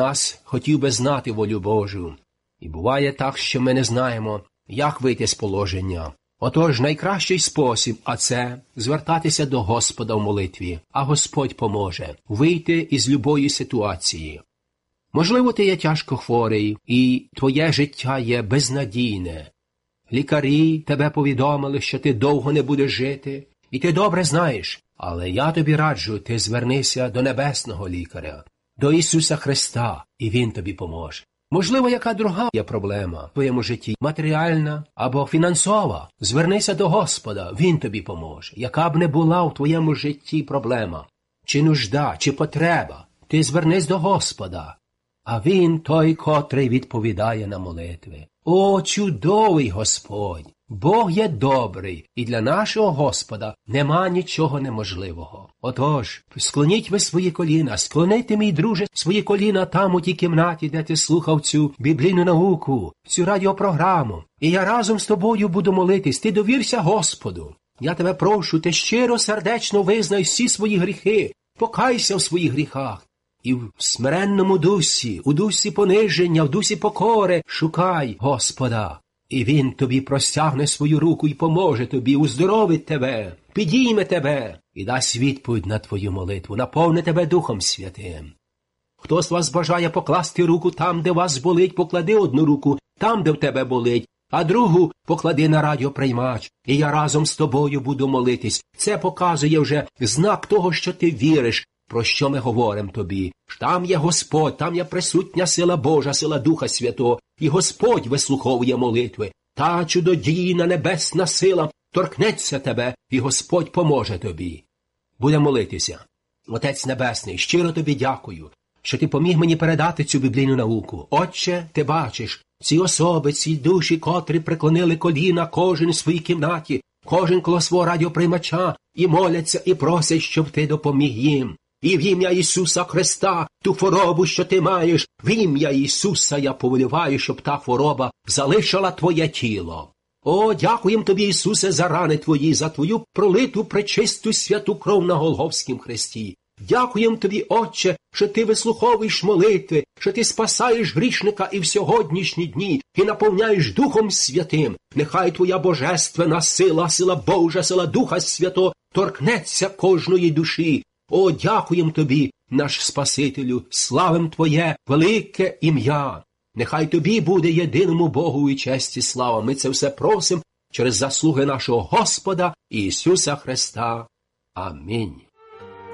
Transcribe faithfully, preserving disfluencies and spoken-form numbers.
нас хотів би знати волю Божу. І буває так, що ми не знаємо, як вийти з положення. Отож, найкращий спосіб, а це звертатися до Господа в молитві, а Господь поможе вийти із любої ситуації. Можливо, ти є тяжко хворий, і твоє життя є безнадійне. Лікарі тебе повідомили, що ти довго не будеш жити, і ти добре знаєш, але я тобі раджу, ти звернися до небесного лікаря, до Ісуса Христа, і Він тобі поможе. Можливо, яка друга є проблема в твоєму житті, матеріальна або фінансова. Звернися до Господа, Він тобі поможе. Яка б не була в твоєму житті проблема, чи нужда, чи потреба, ти звернись до Господа. А Він той, котрий відповідає на молитви. О, чудовий Господь! Бог є добрий, і для нашого Господа нема нічого неможливого. Отож, склоніть ви свої коліна, склонити, мій друже, свої коліна там у тій кімнаті, де ти слухав цю біблійну науку, цю радіопрограму. І я разом з тобою буду молитись, ти довірся Господу. Я тебе прошу, ти щиро, сердечно визнай всі свої гріхи, покайся в своїх гріхах. І в смиренному дусі, у дусі пониження, в дусі покори шукай Господа. І Він тобі простягне свою руку і поможе тобі, уздоровить тебе, підійме тебе і дасть відповідь на твою молитву, наповни тебе Духом Святим. Хто з вас бажає покласти руку там, де вас болить, поклади одну руку там, де в тебе болить, а другу поклади на радіоприймач, і я разом з тобою буду молитись. Це показує вже знак того, що ти віриш, про що ми говоримо тобі. Там є Господь, там є присутня сила Божа, сила Духа Святого, і Господь вислуховує молитви. Та чудодійна небесна сила торкнеться тебе, і Господь поможе тобі. Будемо молитися. Отець Небесний, щиро тобі дякую, що ти поміг мені передати цю біблійну науку. Отче, ти бачиш, ці особи, ці душі, котрі преклонили коліна, кожен у своїй кімнаті, кожен коло свого радіоприймача, і моляться, і просять, щоб ти допоміг їм. І в ім'я Ісуса Христа, ту хворобу, що ти маєш, в ім'я Ісуса я повеліваю, щоб та хвороба залишила твоє тіло. О, дякуємо тобі, Ісусе, за рани твої, за твою пролиту, пречисту, святу кров на Голгофськім хресті. Дякуємо тобі, Отче, що ти вислуховуєш молитви, що ти спасаєш грішника і в сьогоднішні дні, і наповняєш Духом Святим. Нехай твоя божественна сила, сила Божа, сила Духа Святого торкнеться кожної душі. О, дякуємо тобі, наш Спасителю, славим твоє велике ім'я. Нехай тобі буде єдиному Богу і честь і слава. Ми це все просимо через заслуги нашого Господа Ісуса Христа. Амінь.